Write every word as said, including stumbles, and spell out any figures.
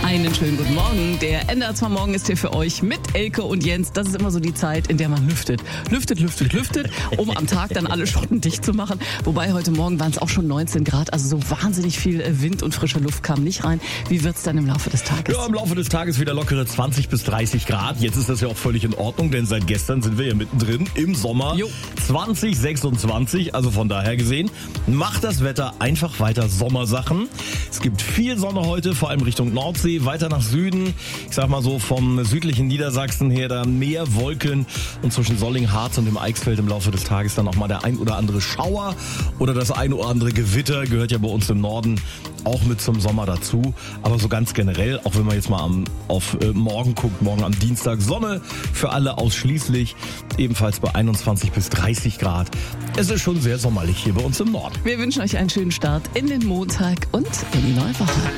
Einen schönen guten Morgen. Der N D R zwei Morgen ist hier für euch mit Elke und Jens. Das ist immer so die Zeit, in der man lüftet. Lüftet, lüftet, lüftet, um am Tag dann alle Schotten dicht zu machen. Wobei heute Morgen waren es auch schon neunzehn Grad, also so wahnsinnig viel Wind und frische Luft kam nicht rein. Wie wird's dann im Laufe des Tages? Ja, im Laufe des Tages wieder lockere zwanzig bis dreißig Grad. Jetzt ist das ja auch völlig in Ordnung, denn seit gestern sind wir ja mittendrin im Sommer Jo. zwanzig sechsundzwanzig. Also von daher gesehen, macht das Wetter einfach weiter Sommersachen. Es gibt viel Sonne heute, vor allem Richtung Nordsee, weiter nach Süden. Ich sag mal so vom südlichen Niedersachsen her da mehr Wolken und zwischen Solling, Harz und dem Eichsfeld im Laufe des Tages dann auch mal der ein oder andere Schauer oder das ein oder andere Gewitter, gehört ja bei uns im Norden auch mit zum Sommer dazu. Aber so ganz generell, auch wenn man jetzt mal am, auf äh, morgen guckt, morgen am Dienstag, Sonne für alle ausschließlich, ebenfalls bei einundzwanzig bis dreißig Grad. Es ist schon sehr sommerlich hier bei uns im Norden. Wir wünschen euch einen schönen Start in den Montag und in die neue Woche.